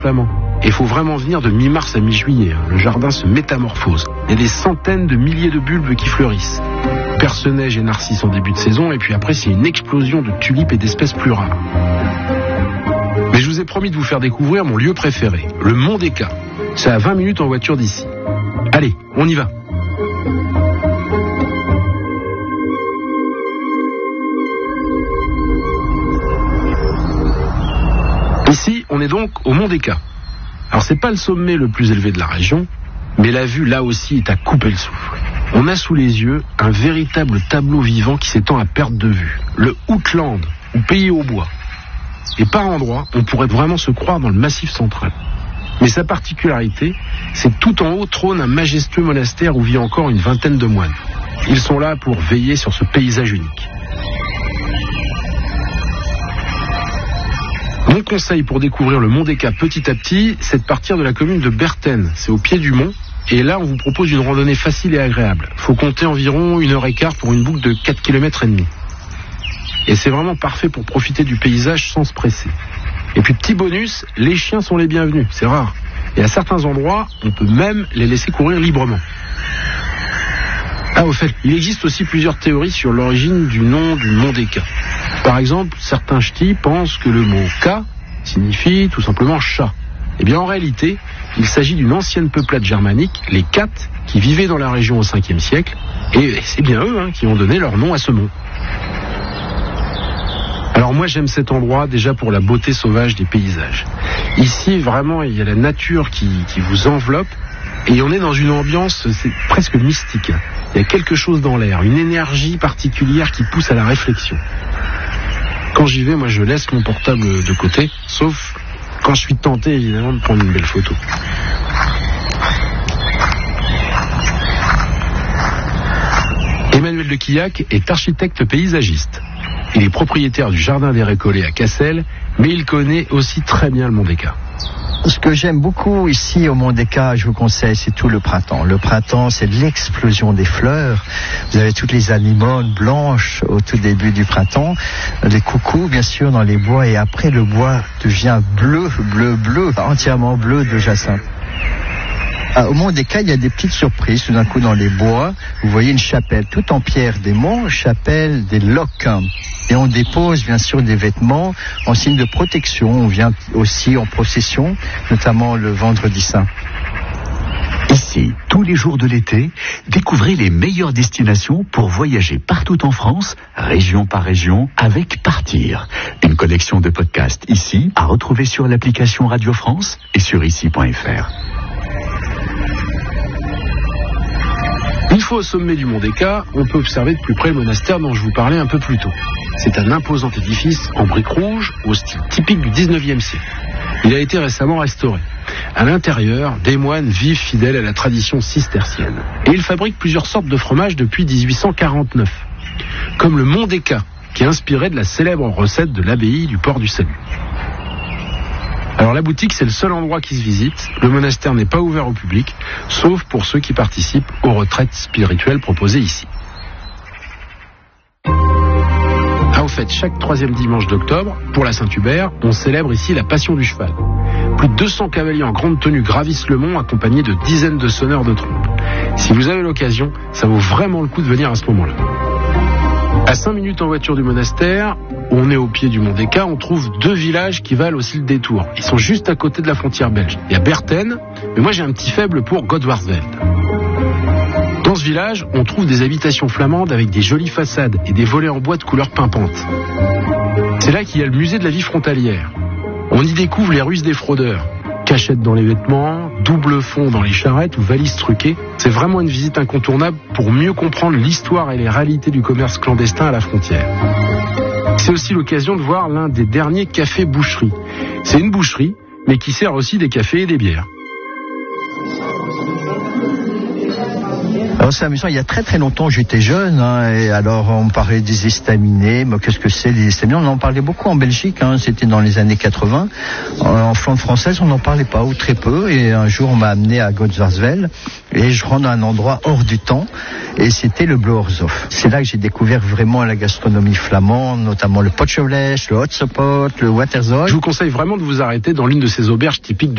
flamand. Et il faut vraiment venir de mi-mars à mi-juillet. Le jardin se métamorphose. Il y a des centaines de milliers de bulbes qui fleurissent. Perce-neige et narcisses en début de saison, et puis après c'est une explosion de tulipes et d'espèces plus rares. Mais je vous ai promis de vous faire découvrir mon lieu préféré, le Mont des Cats. C'est à 20 minutes en voiture d'ici. Allez, on y va. Ici, on est donc au Mont des Cats. Alors c'est pas le sommet le plus élevé de la région, mais la vue là aussi est à couper le souffle. On a sous les yeux un véritable tableau vivant qui s'étend à perte de vue. Le Outland, ou pays au bois. Et par endroits, on pourrait vraiment se croire dans le Massif central. Mais sa particularité, c'est tout en haut trône un majestueux monastère où vit encore une vingtaine de moines. Ils sont là pour veiller sur ce paysage unique. Mon conseil pour découvrir le Mont des Cats petit à petit, c'est de partir de la commune de Berthen. C'est au pied du mont. Et là, on vous propose une randonnée facile et agréable. Faut compter environ 1h15 pour une boucle de 4,5 km. Et c'est vraiment parfait pour profiter du paysage sans se presser. Et puis petit bonus, les chiens sont les bienvenus, c'est rare. Et à certains endroits, on peut même les laisser courir librement. Ah, au fait, il existe aussi plusieurs théories sur l'origine du nom du Mont des Cats. Par exemple, certains ch'tis pensent que le mot « cat » signifie tout simplement « chat ». Eh bien, en réalité, il s'agit d'une ancienne peuplade germanique, les Cates, qui vivaient dans la région au 5e siècle, et c'est bien eux qui ont donné leur nom à ce mont. Alors moi j'aime cet endroit déjà pour la beauté sauvage des paysages. Ici vraiment il y a la nature qui vous enveloppe et on est dans une ambiance c'est presque mystique. Il y a quelque chose dans l'air, une énergie particulière qui pousse à la réflexion. Quand j'y vais, moi je laisse mon portable de côté, sauf quand je suis tenté évidemment de prendre une belle photo. Emmanuel de Quillac est architecte paysagiste. Il est propriétaire du Jardin des Récollets à Cassel, mais il connaît aussi très bien le Mont des Cats. Ce que j'aime beaucoup ici au Mont des Cats, je vous conseille, c'est tout le printemps. Le printemps, c'est l'explosion des fleurs. Vous avez toutes les anémones blanches au tout début du printemps, les coucous bien sûr dans les bois, et après le bois devient bleu, entièrement bleu de jacinthe. Au Mont des Cats, il y a des petites surprises. Tout d'un coup, dans les bois, vous voyez une chapelle, tout en pierre des monts, chapelle des loques. Et on dépose, bien sûr, des vêtements en signe de protection. On vient aussi en procession, notamment le vendredi saint. Ici, tous les jours de l'été, découvrez les meilleures destinations pour voyager partout en France, région par région, avec Partir. Une collection de podcasts ici, à retrouver sur l'application Radio France et sur ici.fr. Une fois au sommet du Mont des Cats, on peut observer de plus près le monastère dont je vous parlais un peu plus tôt. C'est un imposant édifice en briques rouges au style typique du 19e siècle. Il a été récemment restauré. À l'intérieur, des moines vivent fidèles à la tradition cistercienne. Et ils fabriquent plusieurs sortes de fromages depuis 1849. Comme le Mont des Cats, qui est inspiré de la célèbre recette de l'abbaye du Port du Salut. Alors la boutique, c'est le seul endroit qui se visite. Le monastère n'est pas ouvert au public, sauf pour ceux qui participent aux retraites spirituelles proposées ici. Ah, au fait, chaque 3e dimanche d'octobre, pour la Saint-Hubert, on célèbre ici la Passion du cheval. Plus de 200 cavaliers en grande tenue gravissent le mont, accompagnés de dizaines de sonneurs de trompes. Si vous avez l'occasion, ça vaut vraiment le coup de venir à ce moment-là. À 5 minutes en voiture du monastère, on est au pied du Mont des Cats, on trouve 2 villages qui valent aussi le détour. Ils sont juste à côté de la frontière belge. Il y a Berthen, mais moi j'ai un petit faible pour Godwarsveld. Dans ce village, on trouve des habitations flamandes avec des jolies façades et des volets en bois de couleur pimpante. C'est là qu'il y a le musée de la vie frontalière. On y découvre les ruses des fraudeurs. Cachettes dans les vêtements, double fond dans les charrettes ou valises truquées. C'est vraiment une visite incontournable pour mieux comprendre l'histoire et les réalités du commerce clandestin à la frontière. C'est aussi l'occasion de voir l'un des derniers cafés-boucheries. C'est une boucherie, mais qui sert aussi des cafés et des bières. Alors c'est amusant, il y a très très longtemps j'étais jeune, et alors on parlait des estaminets, mais qu'est-ce que c'est des estaminets? On en parlait beaucoup en Belgique, c'était dans les années 80. En Flandre française on n'en parlait pas, ou très peu, et un jour on m'a amené à Godwarsveld, et je rentre dans un endroit hors du temps, et c'était le Bloorshof. C'est là que j'ai découvert vraiment la gastronomie flamande, notamment le potchevlees, le hotspot, le waterzog. Je vous conseille vraiment de vous arrêter dans l'une de ces auberges typiques